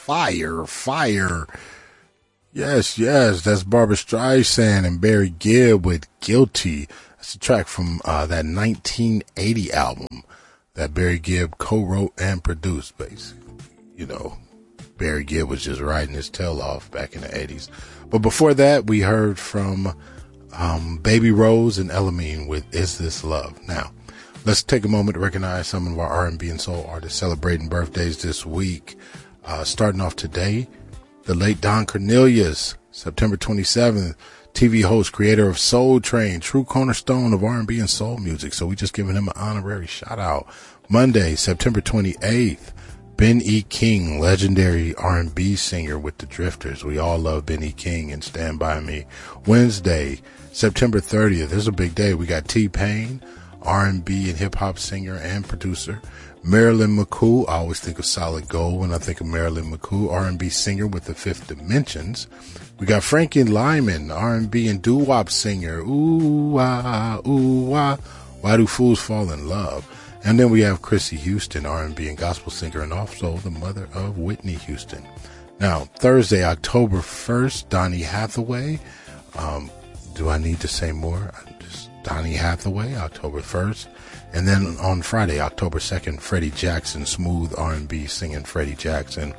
fire, fire. Yes, that's Barbra Streisand and Barry Gibb with Guilty. That's a track from that 1980 album that Barry Gibb co-wrote and produced, basically. You know, Barry Gibb was just riding his tail off back in the 80s. But before that, we heard from Baby Rose and Elamine with Is This Love? Now, let's take a moment to recognize some of our R&B and soul artists celebrating birthdays this week. Starting off today, the late Don Cornelius, September 27th, TV host, creator of Soul Train, true cornerstone of R&B and soul music. So we just giving him an honorary shout out. Monday, September 28th, Ben E. King, legendary R&B singer with the Drifters. We all love Ben E. King and Stand By Me. Wednesday, September 30th, this is a big day. We got T-Pain, R&B and hip hop singer and producer. Marilyn McCool, I always think of Solid Gold when I think of Marilyn McCool, R&B singer with the Fifth Dimensions. We got Frankie Lyman, R&B and doo-wop singer. Ooh, ah, ooh, ah. Why Do Fools Fall in Love? And then we have Chrissy Houston, R&B and gospel singer, and also the mother of Whitney Houston. Now, Thursday, October 1st, Donny Hathaway. Do I need to say more? Just Donny Hathaway, October 1st. And then on Friday, October 2nd, Freddie Jackson, smooth R&B singing Freddie Jackson.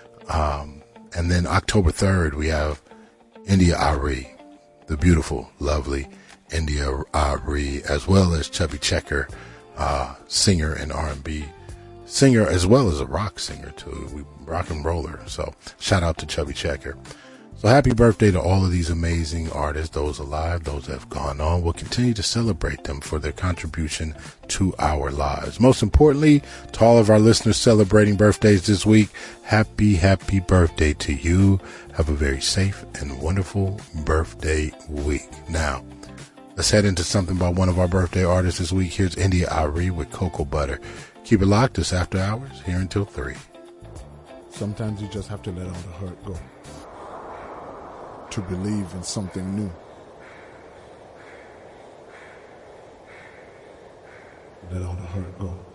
And then October 3rd, we have India Ari, the beautiful, lovely India Ari, as well as Chubby Checker, singer and R&B singer, as well as a rock singer too, rock and roller. So shout out to Chubby Checker. So happy birthday to all of these amazing artists, those alive, those that have gone on. We'll continue to celebrate them for their contribution to our lives. Most importantly, to all of our listeners celebrating birthdays this week, happy birthday to you. Have a very safe and wonderful birthday week. Now, let's head into something by one of our birthday artists this week. Here's India Ari with Cocoa Butter. Keep it locked. It's After Hours, here until 3. Sometimes you just have to let all the hurt go to believe in something new. Let all the hurt go.